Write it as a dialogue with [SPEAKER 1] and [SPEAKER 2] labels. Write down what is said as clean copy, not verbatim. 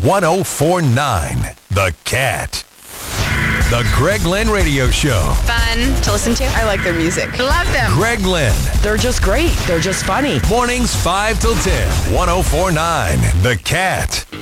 [SPEAKER 1] 1049 The Cat. The Greg Lynn Radio Show.
[SPEAKER 2] Fun to listen to.
[SPEAKER 3] I like their music.
[SPEAKER 2] Love them.
[SPEAKER 1] Greg Lynn.
[SPEAKER 4] They're just great. They're just funny.
[SPEAKER 1] Mornings 5 till 10. 1049 The Cat.